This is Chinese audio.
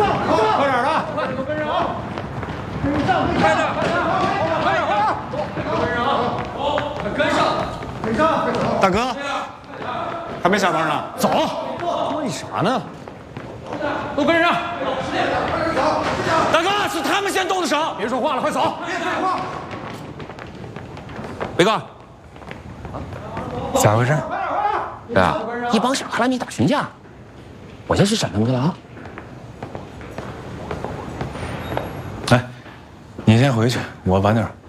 快点的，快点都跟上啊！快点，快点，跟上啊！跟上！ 大哥，还没下班呢， 走！ 为啥呢？ 都跟上！ 大哥，是他们先动的手， 别说话了，快走！ 伟哥，咋回事？ 对啊，一帮小哈拉米打群架，我先去闪他们去了啊。 哎，你先回去，我晚点。